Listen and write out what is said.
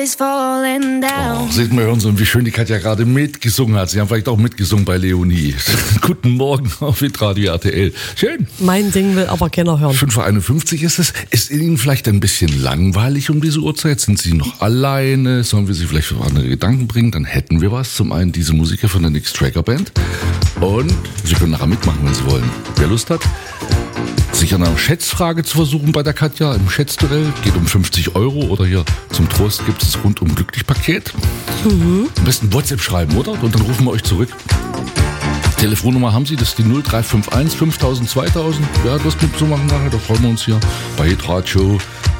Oh, seht mal, hören Sie, wie schön die Katja gerade mitgesungen hat. Sie haben vielleicht auch mitgesungen bei Leonie. Guten Morgen auf Radio RTL. Schön. Mein Ding will aber keiner hören. 5.51 Uhr ist es. Ist Ihnen vielleicht ein bisschen langweilig um diese Uhrzeit? Sind Sie noch alleine? Sollen wir Sie vielleicht für andere Gedanken bringen? Dann hätten wir was. Zum einen diese Musiker von der Nix Tracker Band. Und Sie können nachher mitmachen, wenn Sie wollen. Wer Lust hat, sich an einer Schätzfrage zu versuchen bei der Katja im Schätzduell. Geht um 50 € oder hier zum Trost gibt es das rundum glücklich Paket. Am besten WhatsApp schreiben, oder? Und dann rufen wir euch zurück. Telefonnummer haben Sie, das ist die 0351 5000 2000. Wer hat Lust mitzumachen nachher? Da freuen wir uns hier bei Hitradio